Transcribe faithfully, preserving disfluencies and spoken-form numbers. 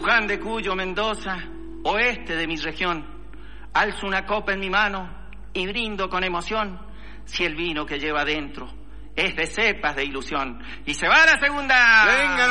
Luján de Cuyo, Mendoza, oeste de mi región. Alzo una copa en mi mano y brindo con emoción si el vino que lleva adentro es de cepas de ilusión. Y se va a la segunda. Venga.